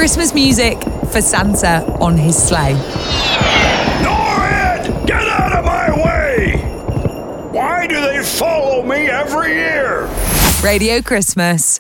Christmas music for Santa on his sleigh. Norad, get out of my way! Why do they follow me every year? Radio Christmas.